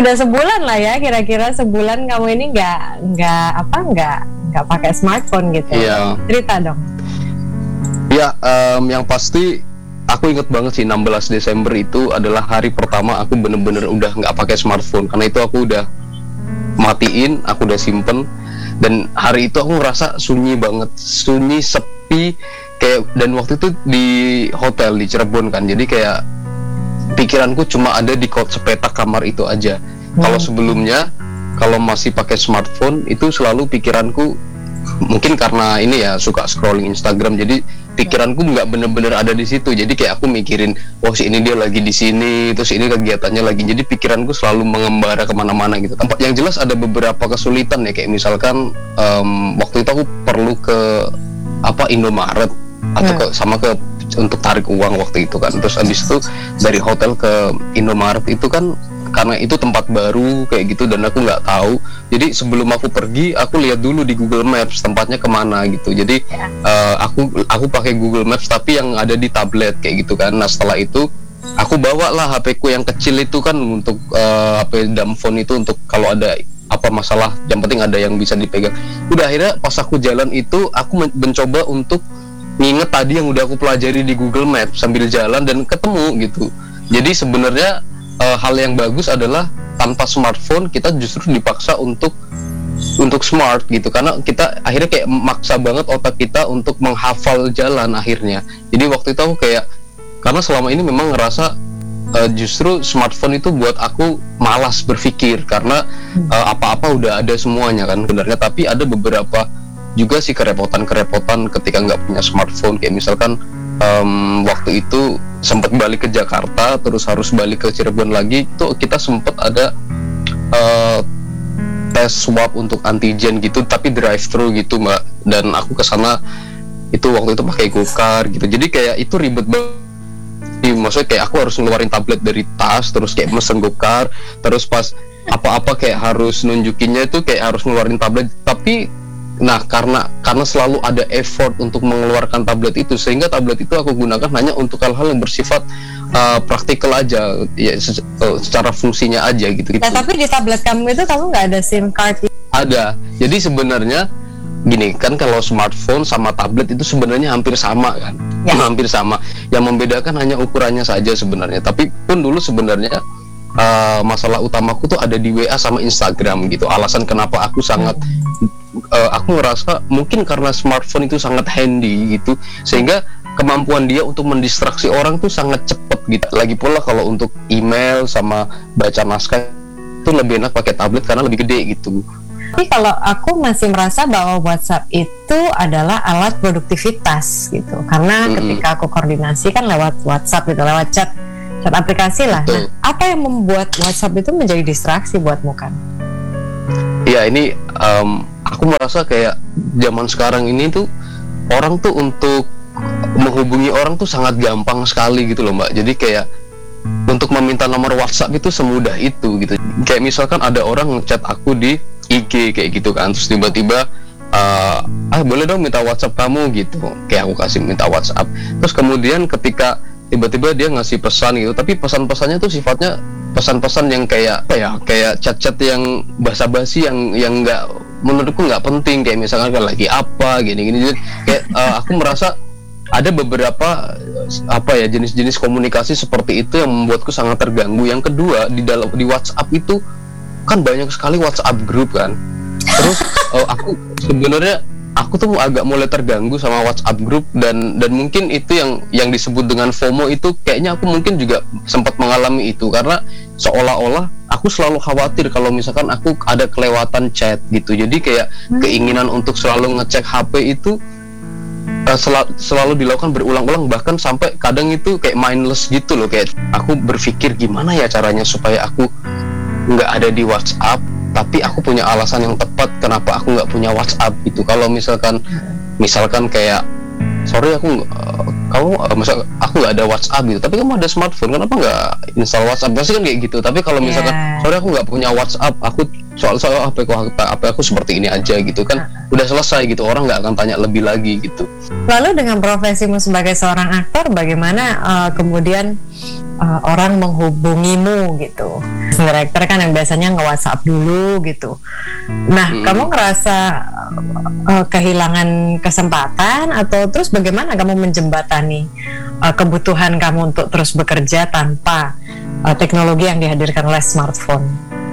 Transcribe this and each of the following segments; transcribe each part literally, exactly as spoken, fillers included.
Udah sebulan lah ya, kira-kira sebulan kamu ini nggak nggak apa nggak nggak pakai smartphone gitu. Iya. Cerita dong. Ya, um, yang pasti aku inget banget sih enam belas Desember itu adalah hari pertama aku bener-bener udah nggak pakai smartphone, karena itu aku udah matiin, aku udah simpen, dan hari itu aku ngerasa sunyi banget, sunyi, sepi, kayak, dan waktu itu di hotel di Cirebon kan, jadi kayak pikiranku cuma ada di sepetak kamar itu aja. Hmm. Kalau sebelumnya, kalau masih pakai smartphone itu selalu pikiranku, mungkin karena ini ya suka scrolling Instagram, jadi pikiranku nggak bener-bener ada di situ. Jadi kayak aku mikirin, oh si ini dia lagi di sini, terus ini kegiatannya lagi. Jadi pikiranku selalu mengembara kemana-mana gitu. Tempat yang jelas ada beberapa kesulitan ya, kayak misalkan um, waktu itu aku perlu ke apa Indomaret atau ke, sama ke untuk tarik uang waktu itu kan. Terus abis itu dari hotel ke Indomaret itu kan, karena itu tempat baru kayak gitu dan aku nggak tahu, jadi sebelum aku pergi aku lihat dulu di Google Maps tempatnya kemana gitu. Jadi uh, aku aku pakai Google Maps tapi yang ada di tablet kayak gitu kan. Nah setelah itu aku bawa lah H P ku yang kecil itu kan untuk uh, H P dumb phone itu, untuk kalau ada apa masalah yang penting ada yang bisa dipegang. Udah akhirnya pas aku jalan itu aku mencoba untuk nginget tadi yang udah aku pelajari di Google Maps sambil jalan dan ketemu gitu. Jadi sebenarnya Uh, hal yang bagus adalah tanpa smartphone kita justru dipaksa untuk untuk smart gitu, karena kita akhirnya kayak maksa banget otak kita untuk menghafal jalan akhirnya. Jadi waktu itu aku kayak, karena selama ini memang ngerasa uh, justru smartphone itu buat aku malas berpikir, karena uh, apa-apa udah ada semuanya kan sebenarnya. Tapi ada beberapa juga sih kerepotan-kerepotan ketika nggak punya smartphone, kayak misalkan Um, waktu itu sempat balik ke Jakarta terus harus balik ke Cirebon lagi, itu kita sempat ada uh, tes swab untuk antigen gitu tapi drive thru gitu mbak, dan aku kesana itu waktu itu pakai gokar gitu. Jadi kayak itu ribet banget, maksudnya kayak aku harus ngeluarin tablet dari tas terus kayak mesen gokar, terus pas apa-apa kayak harus nunjukinnya itu kayak harus ngeluarin tablet. Tapi nah karena karena selalu ada effort untuk mengeluarkan tablet itu, sehingga tablet itu aku gunakan hanya untuk hal-hal yang bersifat uh, praktikal aja ya, secara fungsinya aja gitu, gitu. Nah, tapi di tablet kamu itu kamu nggak ada SIM card? Ada. Jadi sebenarnya gini kan, kalau smartphone sama tablet itu sebenarnya hampir sama kan, ya. hampir sama. Yang membedakan hanya ukurannya saja sebenarnya. Tapi pun dulu sebenarnya uh, masalah utamaku tuh ada di W A sama Instagram gitu. Alasan kenapa aku sangat Uh, aku ngerasa mungkin karena smartphone itu sangat handy gitu, sehingga kemampuan dia untuk mendistraksi orang tuh sangat cepet gitu. Lagi pula kalau untuk email sama baca naskah itu lebih enak pakai tablet karena lebih gede gitu. Tapi kalau aku masih merasa bahwa WhatsApp itu adalah alat produktivitas gitu, karena mm-hmm. ketika aku koordinasi kan lewat WhatsApp gitu, lewat chat chat aplikasi lah. Nah, apa yang membuat WhatsApp itu menjadi distraksi buatmu kan? Ya ini um, aku merasa kayak zaman sekarang ini tuh orang tuh untuk menghubungi orang tuh sangat gampang sekali gitu loh mbak. Jadi kayak untuk meminta nomor WhatsApp itu semudah itu gitu. Kayak misalkan ada orang ngechat aku di I G kayak gitu kan, terus tiba-tiba uh, ah boleh dong minta WhatsApp kamu gitu, kayak aku kasih minta WhatsApp. Terus kemudian ketika tiba-tiba dia ngasih pesan gitu, tapi pesan-pesannya tuh sifatnya pesan-pesan yang kayak apa ya, kayak chat-chat yang basa-basi yang yang nggak, menurutku nggak penting, kayak misalkan kan lagi apa gini-gini. Jadi kayak uh, aku merasa ada beberapa apa ya jenis-jenis komunikasi seperti itu yang membuatku sangat terganggu. Yang kedua, di dalam di WhatsApp itu kan banyak sekali WhatsApp grup kan. Terus uh, aku sebenarnya aku tuh agak mulai terganggu sama WhatsApp group, dan dan mungkin itu yang yang disebut dengan FOMO itu kayaknya aku mungkin juga sempat mengalami itu, karena seolah-olah aku selalu khawatir kalau misalkan aku ada kelewatan chat gitu. Jadi kayak hmm. keinginan untuk selalu ngecek H P itu uh, sel- selalu dilakukan berulang-ulang, bahkan sampai kadang itu kayak mindless gitu loh. Kayak aku berpikir gimana ya caranya supaya aku nggak ada di WhatsApp tapi aku punya alasan yang tepat kenapa aku nggak punya WhatsApp gitu. Kalau misalkan misalkan kayak sorry aku uh, kamu uh, misal aku nggak ada WhatsApp gitu, tapi kamu ada smartphone, kenapa nggak install WhatsApp? Pasti kan kayak gitu. Tapi kalau misalkan yeah. sorry aku nggak punya WhatsApp, aku soal soal apa aku apa aku seperti ini aja gitu kan, udah selesai gitu, orang nggak akan tanya lebih lagi gitu. Lalu dengan profesimu sebagai seorang aktor, bagaimana uh, kemudian uh, orang menghubungimu gitu. Director kan yang biasanya nge-WhatsApp dulu gitu. Nah, hmm. kamu ngerasa uh, kehilangan kesempatan atau terus bagaimana kamu menjembatani uh, kebutuhan kamu untuk terus bekerja tanpa uh, teknologi yang dihadirkan oleh smartphone?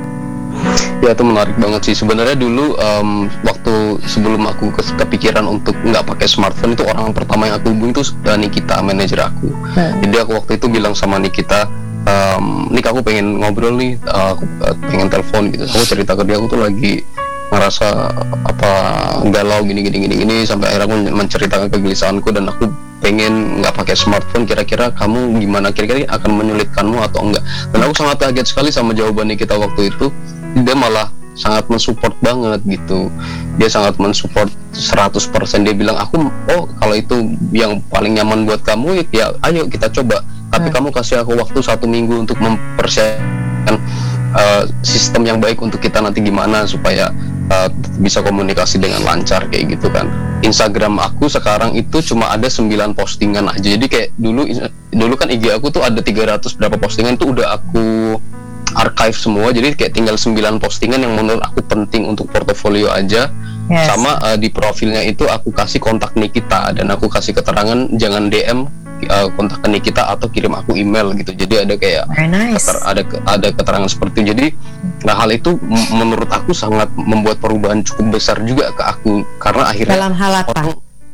Ya, itu menarik banget sih sebenarnya. Dulu um, waktu sebelum aku ke- kepikiran untuk nggak pakai smartphone, itu orang pertama yang aku hubungi itu uh, Nikita, manajer aku. hmm. Jadi aku waktu itu bilang sama Nikita, um, Nik, aku pengen ngobrol nih, uh, aku uh, pengen telepon gitu. Aku cerita ke dia, aku tuh lagi ngerasa apa galau gini gini gini gini sampai akhirnya aku menceritakan kegelisahanku dan aku pengen nggak pakai smartphone. Kira-kira kamu gimana? Kira-kira akan menyulitkanmu atau enggak? Dan aku sangat kaget sekali sama jawaban Nikita waktu itu. Dia malah sangat mensupport banget gitu. Dia sangat mensupport seratus persen. Dia bilang, aku oh kalau itu yang paling nyaman buat kamu ya ayo kita coba. Tapi hmm. kamu kasih aku waktu satu minggu untuk mempersiapkan uh, sistem yang baik untuk kita nanti gimana supaya uh, bisa komunikasi dengan lancar kayak gitu kan. Instagram aku sekarang itu cuma ada sembilan postingan aja. Jadi kayak dulu dulu kan I G aku tuh ada tiga ratus berapa postingan, itu udah aku archive semua. Jadi kayak tinggal sembilan postingan yang menurut aku penting untuk portofolio aja. Yes. Sama uh, di profilnya itu aku kasih kontak Nikita dan aku kasih keterangan jangan D M uh, kontak Nikita atau kirim aku email gitu. Jadi ada kayak nice. keter, ada ada keterangan seperti itu. Jadi nah hal itu m- menurut aku sangat membuat perubahan cukup besar juga ke aku, karena akhirnya dalam hal apa? Orang,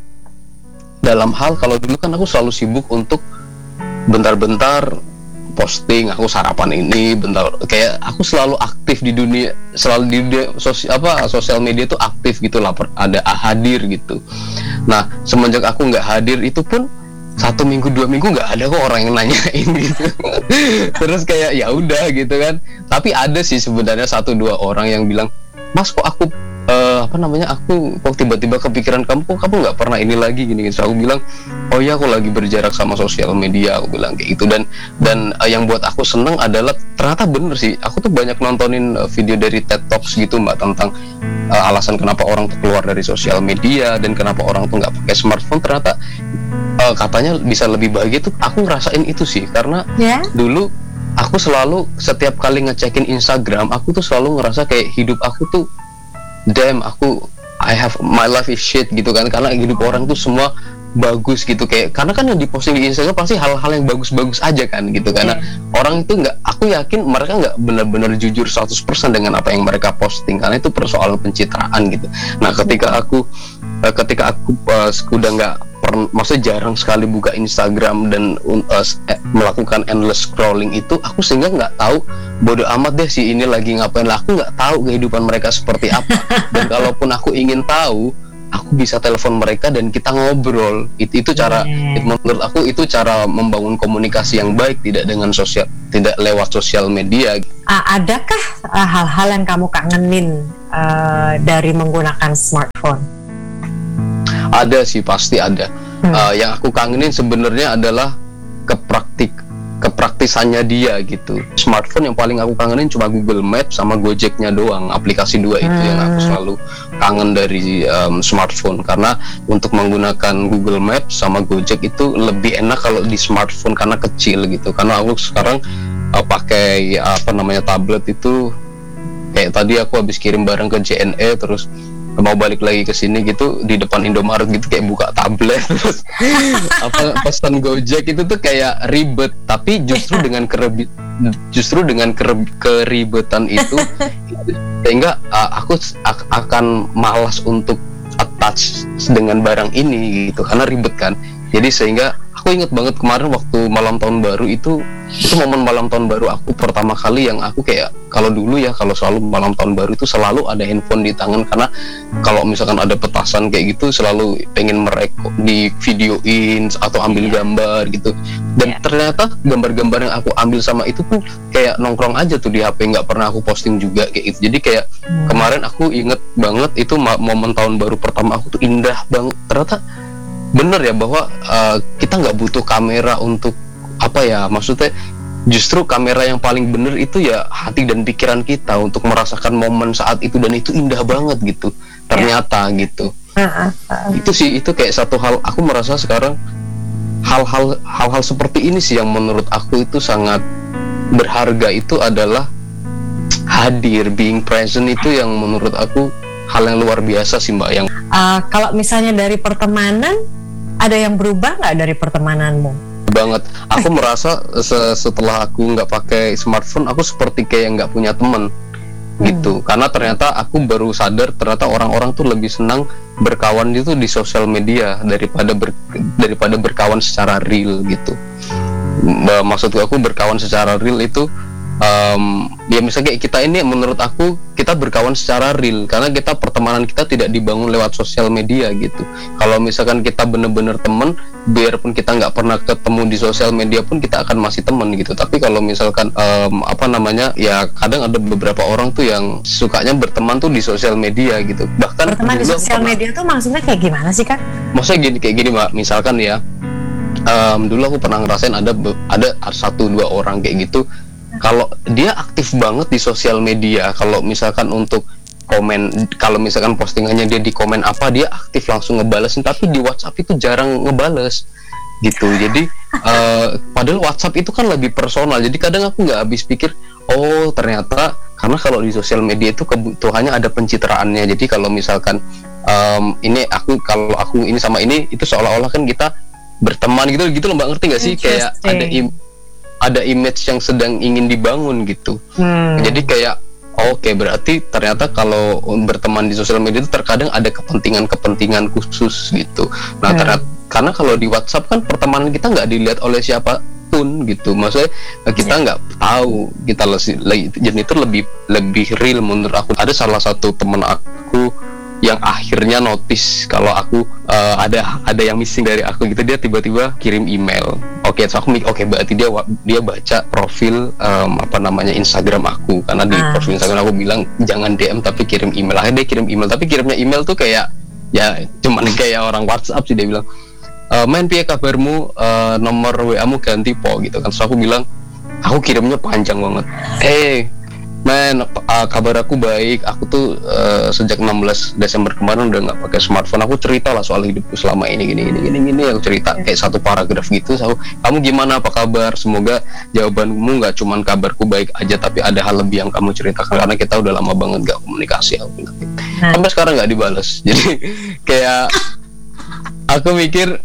dalam hal kalau dulu kan aku selalu sibuk untuk bentar-bentar posting, aku sarapan ini, bentar, kayak aku selalu aktif di dunia, selalu di dunia sosial apa sosial media tuh aktif gitu lah, ada hadir gitu. Nah semenjak aku nggak hadir itu pun satu minggu dua minggu nggak ada kok orang yang nanyain gitu. Terus kayak ya udah gitu kan. Tapi ada sih sebenarnya satu dua orang yang bilang, Mas kok aku uh, apa namanya aku kok tiba-tiba kepikiran kamu, kok kamu nggak pernah ini lagi gini gitu. Aku bilang, oh ya aku lagi berjarak sama sosial media, aku bilang kayak gitu. Dan dan uh, yang buat aku seneng adalah ternyata bener sih, aku tuh banyak nontonin uh, video dari TED Talks gitu mbak tentang uh, alasan kenapa orang tuh keluar dari sosial media dan kenapa orang tuh nggak pakai smartphone. Ternyata uh, katanya bisa lebih bahagia tuh. Aku ngerasain itu sih karena yeah. dulu aku selalu setiap kali ngecekin Instagram, aku tuh selalu ngerasa kayak hidup aku tuh damn, aku I have my life is shit gitu kan, karena hidup orang tuh semua bagus gitu, kayak karena kan yang diposting di Instagram pasti hal-hal yang bagus-bagus aja kan gitu, karena yeah. orang itu nggak, aku yakin mereka nggak benar-benar jujur seratus persen dengan apa yang mereka posting, karena itu persoalan pencitraan gitu. Nah ketika aku ketika aku uh, udah nggak per, maksudnya jarang sekali buka Instagram dan uh, melakukan endless scrolling itu, aku sehingga nggak tahu, bodo amat deh si ini lagi ngapain lah, aku nggak tahu kehidupan mereka seperti apa. Dan kalaupun aku ingin tahu, aku bisa telepon mereka dan kita ngobrol. Itu itu cara yeah. itu, menurut aku itu cara membangun komunikasi yang baik, tidak dengan sosial, tidak lewat sosial media. Uh, adakah uh, hal-hal yang kamu kangenin uh, dari menggunakan smartphone? Ada sih, pasti ada. Hmm. Uh, yang aku kangenin sebenarnya adalah kepraktik kepraktisannya dia gitu. Smartphone yang paling aku kangenin cuma Google Maps sama Gojeknya doang. Aplikasi dua itu hmm. yang aku selalu kangen dari um, smartphone, karena untuk menggunakan Google Maps sama Gojek itu lebih enak kalau di smartphone karena kecil gitu. Karena aku sekarang uh, pakai apa namanya tablet itu, kayak tadi aku habis kirim barang ke J N E terus mau balik lagi ke sini gitu, di depan Indomaret gitu kayak buka tablet terus apa pesan Gojek itu tuh kayak ribet, tapi justru dengan kerebit justru dengan kereb, keribetan itu, itu sehingga uh, aku ak- akan malas untuk attach dengan barang ini gitu karena ribet kan. Jadi sehingga aku inget banget kemarin waktu malam tahun baru itu, itu momen malam tahun baru aku pertama kali yang aku kayak, kalau dulu ya kalau selalu malam tahun baru itu selalu ada handphone di tangan, karena kalau misalkan ada petasan kayak gitu selalu pengen merekod, di videoin atau ambil gambar gitu. Dan yeah. ternyata gambar-gambar yang aku ambil sama itu pun kayak nongkrong aja tuh di H P, nggak pernah aku posting juga kayak gitu. Jadi kayak hmm. kemarin aku inget banget itu momen tahun baru pertama aku tuh indah banget. Ternyata bener ya bahwa uh, kita nggak butuh kamera untuk apa ya, maksudnya justru kamera yang paling bener itu ya hati dan pikiran kita untuk merasakan momen saat itu, dan itu indah banget gitu ternyata yeah. gitu. uh, uh, uh. Itu sih, itu kayak satu hal aku merasa sekarang hal-hal hal-hal seperti ini sih yang menurut aku itu sangat berharga. Itu adalah hadir, being present, itu yang menurut aku hal yang luar biasa sih Mbak. Yang uh, kalau misalnya dari pertemanan, ada yang berubah nggak dari pertemananmu? Banget. Aku merasa se- setelah aku nggak pakai smartphone, aku seperti kayak nggak punya teman gitu. Hmm. Karena ternyata aku baru sadar ternyata orang-orang tuh lebih senang berkawan itu di sosial media daripada ber, daripada berkawan secara real gitu. Maksudku aku berkawan secara real itu um, ya misalnya kayak kita ini, menurut aku kita berkawan secara real karena kita pertemanan kita tidak dibangun lewat sosial media gitu. Kalau misalkan kita bener-bener temen, biarpun kita nggak pernah ketemu di sosial media pun kita akan masih temen gitu. Tapi kalau misalkan um, apa namanya, ya kadang ada beberapa orang tuh yang sukanya berteman tuh di sosial media gitu. Bahkan berteman di sosial pernah, media tuh maksudnya kayak gimana sih Kak? Maksudnya gini, kayak gini Mbak, misalkan ya um, dulu aku pernah ngerasain ada ada satu dua orang kayak gitu. Kalau dia aktif banget di sosial media, kalau misalkan untuk komen, kalau misalkan postingannya dia di komen apa, dia aktif langsung ngebalesin, tapi di WhatsApp itu jarang ngebales gitu. Jadi uh, padahal WhatsApp itu kan lebih personal. Jadi kadang aku nggak habis pikir, oh ternyata karena kalau di sosial media itu kebutuhannya ada pencitraannya. Jadi kalau misalkan um, ini aku kalau aku ini sama ini, itu seolah-olah kan kita berteman gitu gitu loh Mbak, ngerti nggak sih? Kayak ada im ada image yang sedang ingin dibangun gitu. Hmm. Jadi kayak oke, okay, berarti ternyata kalau berteman di sosial media itu terkadang ada kepentingan-kepentingan khusus gitu. Nah, hmm. ternyata, karena kalau di WhatsApp kan pertemanan kita nggak dilihat oleh siapapun gitu. Maksudnya kita nggak yeah. tahu kita lebih, jadi itu lebih lebih real menurut aku. Ada salah satu teman aku yang akhirnya notice kalau aku uh, ada ada yang missing dari aku gitu. Dia tiba-tiba kirim email. Oke, okay, so aku mikir, oke okay, berarti dia dia baca profil um, apa namanya Instagram aku, karena di ah. profil Instagram aku bilang jangan D M tapi kirim email. Akhirnya dia kirim email, tapi kirimnya email tuh kayak ya cuman kayak orang WhatsApp sih. Dia bilang e, main piye kabarmu, uh, nomor W A-mu ganti po gitu kan. So aku bilang, aku kirimnya panjang banget. Hey men, uh, kabar aku baik. Aku tuh uh, sejak enam belas Desember kemarin udah nggak pakai smartphone. Aku cerita lah soal hidupku selama ini, gini gini gini gini. Aku cerita kayak satu paragraf gitu. So, kamu gimana? Apa kabar? Semoga jawabanmu nggak cuman kabarku baik aja, tapi ada hal lebih yang kamu ceritakan. Karena kita udah lama banget nggak komunikasi. Aku bilang. Sampai sekarang nggak dibalas. Jadi kayak aku mikir.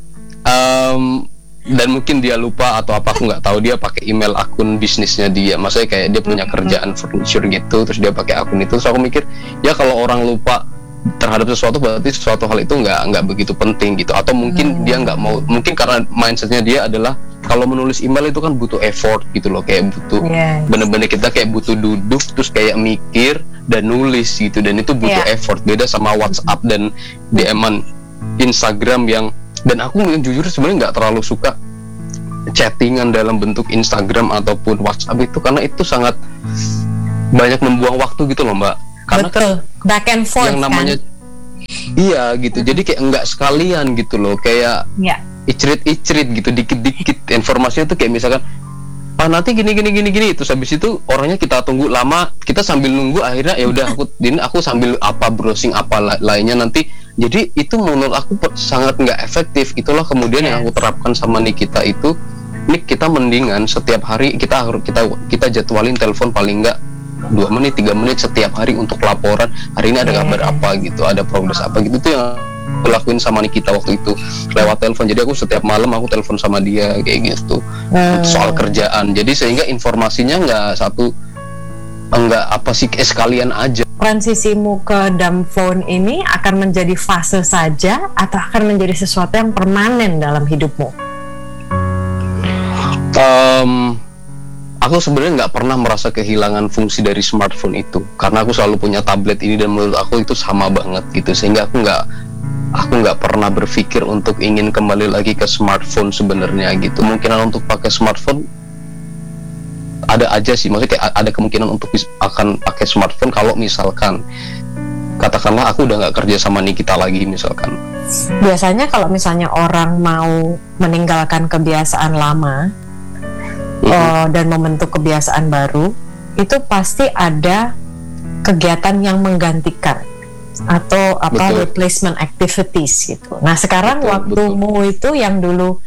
Um, dan mungkin dia lupa atau apa, aku nggak tahu. Dia pakai email akun bisnisnya dia, maksudnya kayak dia punya kerjaan furniture gitu, terus dia pakai akun itu. Terus aku mikir, ya kalau orang lupa terhadap sesuatu berarti sesuatu hal itu nggak nggak begitu penting gitu. Atau mungkin hmm. dia nggak mau, mungkin karena mindsetnya dia adalah kalau menulis email itu kan butuh effort gitu loh, kayak butuh yes. bener-bener kita kayak butuh duduk terus kayak mikir dan nulis gitu, dan itu butuh yeah. effort. Beda sama WhatsApp dan D M-an Instagram yang, dan aku jujur sebenarnya nggak terlalu suka chattingan dalam bentuk Instagram ataupun WhatsApp itu, karena itu sangat banyak membuang waktu gitu loh Mbak. Karena betul, kan back and forth yang namanya kan? Iya gitu, jadi kayak enggak sekalian gitu loh, kayak yeah. icrit-icrit gitu, dikit-dikit informasinya tuh kayak misalkan ah nanti gini gini gini gini, terus habis itu orangnya kita tunggu lama, kita sambil nunggu akhirnya ya udah aku ini aku sambil apa browsing apa la- lainnya nanti. Jadi itu menurut aku sangat nggak efektif. Itulah kemudian yes. yang aku terapkan sama Nikita itu, Nik, kita mendingan setiap hari kita harus kita kita jadwalin telepon paling nggak dua menit tiga menit setiap hari untuk laporan hari ini ada kabar apa gitu, ada progres apa gitu. Itu yang aku lakuin sama Nikita waktu itu lewat telepon. Jadi aku setiap malam aku telepon sama dia kayak gitu hmm. soal kerjaan. Jadi sehingga informasinya nggak satu enggak apa sih eh, sekalian aja. Transisimu ke dumb phone ini akan menjadi fase saja atau akan menjadi sesuatu yang permanen dalam hidupmu? Um, aku sebenarnya nggak pernah merasa kehilangan fungsi dari smartphone itu, karena aku selalu punya tablet ini dan menurut aku itu sama banget gitu, sehingga aku nggak aku nggak pernah berpikir untuk ingin kembali lagi ke smartphone sebenarnya gitu. Kemungkinan untuk pakai smartphone ada aja sih, maksudnya kayak ada kemungkinan untuk akan pakai smartphone kalau misalkan katakanlah aku udah nggak kerja sama Nikita lagi misalkan. Biasanya kalau misalnya orang mau meninggalkan kebiasaan lama mm-hmm. uh, dan membentuk kebiasaan baru, itu pasti ada kegiatan yang menggantikan atau apa betul. Replacement activities gitu. Nah sekarang betul, waktumu betul. itu yang dulu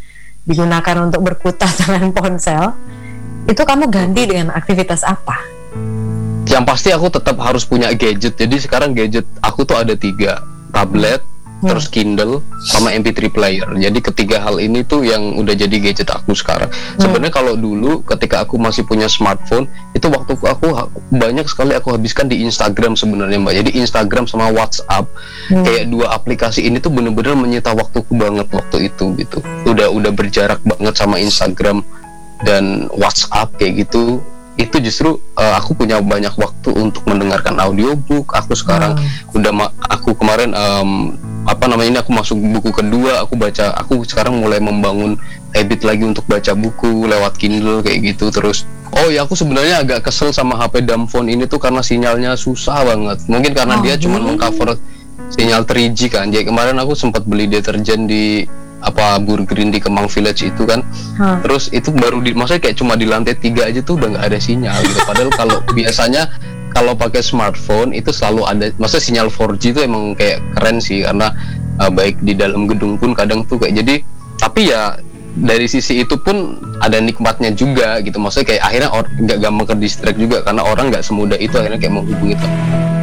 digunakan untuk berkutat dengan ponsel, itu kamu ganti dengan aktivitas apa? Yang pasti aku tetap harus punya gadget. Jadi sekarang gadget aku tuh ada tiga, tablet, hmm. terus Kindle, sama M P tiga player. Jadi ketiga hal ini tuh yang udah jadi gadget aku sekarang. Hmm. Sebenarnya kalau dulu ketika aku masih punya smartphone, itu waktu aku banyak sekali aku habiskan di Instagram sebenarnya Mbak. Jadi Instagram sama WhatsApp, hmm. kayak dua aplikasi ini tuh bener-bener menyita waktuku banget waktu itu gitu. Udah udah berjarak banget sama Instagram dan WhatsApp kayak gitu. Itu justru uh, aku punya banyak waktu untuk mendengarkan audiobook. Aku sekarang hmm. udah ma- aku kemarin um, apa namanya ini aku masuk buku kedua, aku baca, aku sekarang mulai membangun habit lagi untuk baca buku lewat Kindle kayak gitu. Terus oh ya aku sebenarnya agak kesel sama H P dumb phone ini tuh karena sinyalnya susah banget. Mungkin karena oh, dia cuma mengcover sinyal tiga G kan. Jadi kemarin aku sempat beli deterjen di apa Burgreen di Kemang Village itu kan, hmm. terus itu baru di, maksudnya kayak cuma di lantai tiga aja tuh udah nggak ada sinyal gitu. Padahal kalau biasanya kalau pakai smartphone itu selalu ada, maksudnya sinyal empat G itu emang kayak keren sih karena uh, baik di dalam gedung pun kadang tuh kayak jadi. Tapi ya dari sisi itu pun ada nikmatnya juga gitu. Maksudnya kayak akhirnya or, nggak gampang ke distract juga karena orang nggak semudah itu akhirnya kayak menghubungi